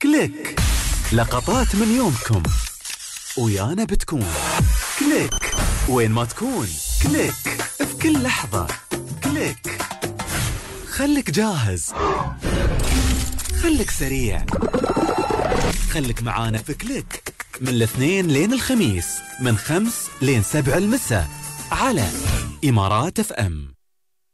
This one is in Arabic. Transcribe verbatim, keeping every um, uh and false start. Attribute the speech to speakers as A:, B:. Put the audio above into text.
A: كليك، لقطات من يومكم ويانا بتكون. كليك وين ما تكون، كليك في كل لحظة. كليك خليك جاهز، خليك سريع، خليك معانا في كليك من الاثنين لين الخميس من خمس لين سبع المساء على إمارات اف ام.